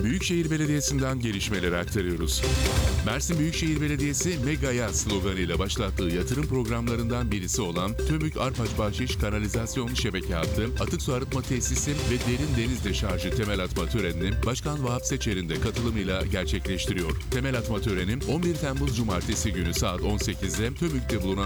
Büyükşehir Belediyesi'nden gelişmeleri aktarıyoruz. Mersin Büyükşehir Belediyesi Mega'ya sloganıyla başlattığı yatırım programlarından birisi olan Tömük Arpaç Bahşiş Kanalizasyon Şebeke Hattı, Atık Su Arıtma Tesisi ve Derin Deniz Deşarjı temel atma törenini Başkan Vahap Seçer'in de katılımıyla gerçekleştiriyor. Temel atma töreni 11 Temmuz Cumartesi günü saat 18'de Tömük'te bulunan